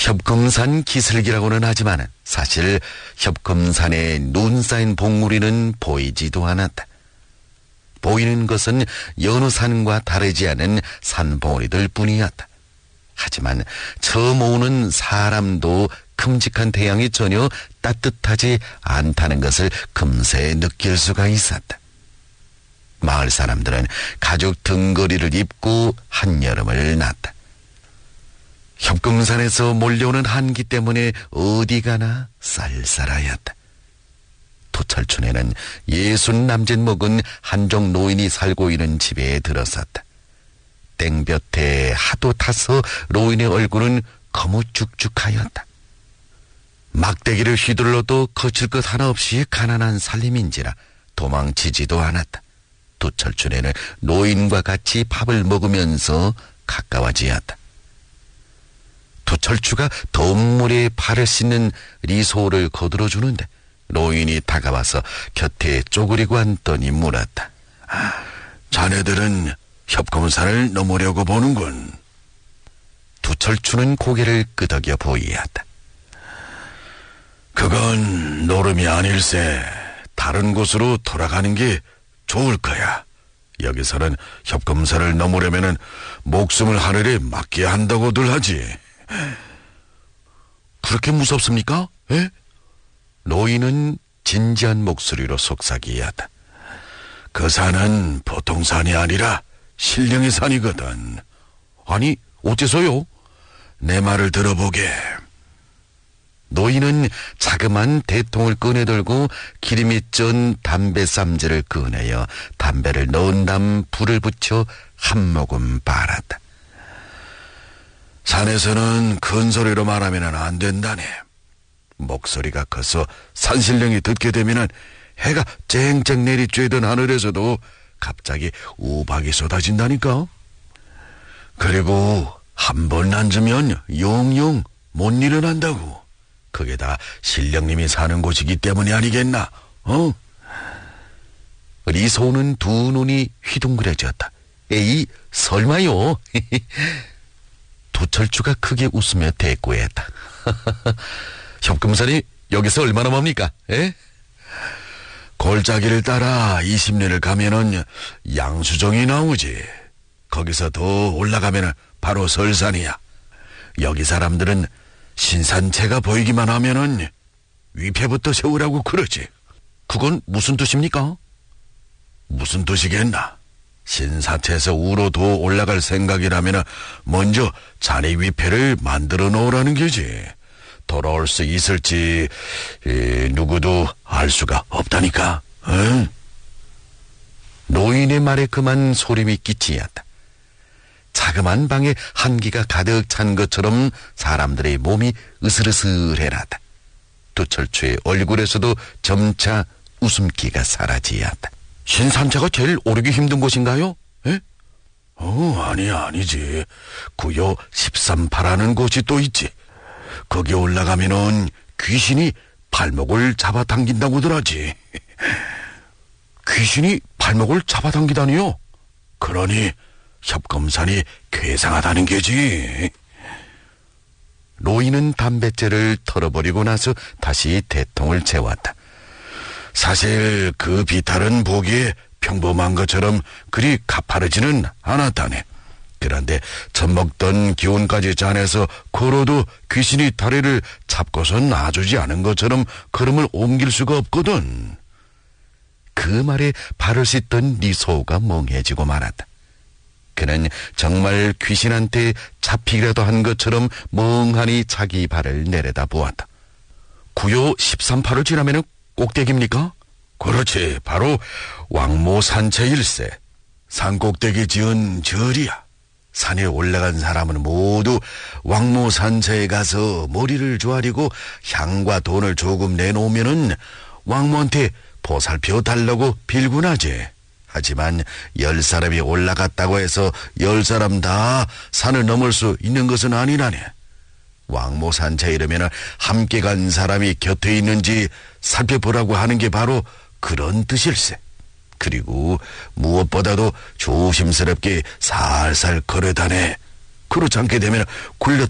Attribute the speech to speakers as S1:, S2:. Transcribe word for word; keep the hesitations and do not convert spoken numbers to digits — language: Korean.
S1: 협금산 기슭이라고는 하지만 사실 협금산에 눈 쌓인 봉우리는 보이지도 않았다. 보이는 것은 여느 산과 다르지 않은 산봉우리들 뿐이었다. 하지만 처음 오는 사람도 큼직한 태양이 전혀 따뜻하지 않다는 것을 금세 느낄 수가 있었다. 마을 사람들은 가죽 등걸이를 입고 한여름을 났다. 협금산에서 몰려오는 한기 때문에 어디 가나 쌀쌀하였다. 토철촌에는 예순 남짓 먹은 한족 노인이 살고 있는 집에 들어섰다. 땡볕에 하도 타서 노인의 얼굴은 거무죽죽하였다. 막대기를 휘둘러도 거칠 것 하나 없이 가난한 살림인지라 도망치지도 않았다. 토철촌에는 노인과 같이 밥을 먹으면서 가까워지었다. 도철추가 더운 물에 발을 씻는 리소를 거들어주는데 노인이 다가와서 곁에 쪼그리고 앉더니 물었다. 아, 자네들은 협금산을 넘으려고 보는군. 도철추는 고개를 끄덕여 보이었다. 그건 노름이 아닐세. 다른 곳으로 돌아가는 게 좋을 거야. 여기서는 협금산을 넘으려면은 목숨을 하늘에 맡겨야 한다고들 하지. 그렇게 무섭습니까? 에? 노인은 진지한 목소리로 속삭이었다. 그 산은 보통 산이 아니라 신령의 산이거든. 아니, 어째서요? 내 말을 들어보게. 노인은 자그만 대통을 꺼내들고 기름이 쩐 담배 쌈지를 꺼내어 담배를 넣은 다음 불을 붙여 한 모금 빨았다. 산에서는 큰 소리로 말하면 안 된다네. 목소리가 커서 산신령이 듣게 되면 해가 쨍쨍 내리쬐던 하늘에서도 갑자기 우박이 쏟아진다니까. 그리고 한 번 앉으면 영영 못 일어난다고. 그게 다 신령님이 사는 곳이기 때문이 아니겠나? 어? 리소는 두 눈이 휘둥그레졌다. 에이, 설마요. 도철추가 크게 웃으며 대꾸했다. 협금산이 여기서 얼마나 멉니까? 에? 골짜기를 따라 이십 리를 가면은 양수정이 나오지. 거기서 더 올라가면은 바로 설산이야. 여기 사람들은 신산체가 보이기만 하면은 위패부터 세우라고 그러지. 그건 무슨 뜻입니까? 무슨 뜻이겠나? 신사체에서 우로 더 올라갈 생각이라면 먼저 자네 위패를 만들어 놓으라는 게지. 돌아올 수 있을지 에, 누구도 알 수가 없다니까. 응? 노인의 말에 그만 소림이 끼치었다. 자그만 방에 한기가 가득 찬 것처럼 사람들의 몸이 으슬으슬해났다. 도철추의 얼굴에서도 점차 웃음기가 사라지었다. 신산체가 제일 오르기 힘든 곳인가요? 에? 어, 아니, 아니지. 구요 십삼파라는 곳이 또 있지. 거기 올라가면은 귀신이 발목을 잡아당긴다고들 하지. 귀신이 발목을 잡아당기다니요? 그러니 협금산이 괴상하다는 게지. 노인은 담뱃재를 털어버리고 나서 다시 대통을 채웠다. 사실 그 비탈은 보기에 평범한 것처럼 그리 가파르지는 않았다네. 그런데 젖먹던 기운까지 짜내서 걸어도 귀신이 다리를 잡고서 놔주지 않은 것처럼 걸음을 옮길 수가 없거든. 그 말에 발을 씻던 리소가 멍해지고 말았다. 그는 정말 귀신한테 잡히기라도 한 것처럼 멍하니 자기 발을 내려다 보았다. 구요 십삼파를 지나면은 꼭대기입니까? 그렇지, 바로 왕모산체일세. 산꼭대기 지은 절이야. 산에 올라간 사람은 모두 왕모산체에 가서 머리를 조아리고 향과 돈을 조금 내놓으면은 왕모한테 보살펴 달라고 빌곤 하지. 하지만 열 사람이 올라갔다고 해서 열 사람 다 산을 넘을 수 있는 것은 아니라네. 왕모산체에 이르면 함께 간 사람이 곁에 있는지 살펴보라고 하는 게 바로 그런 뜻일세. 그리고 무엇보다도 조심스럽게 살살 걸어다네. 그렇지 않게 되면 굴려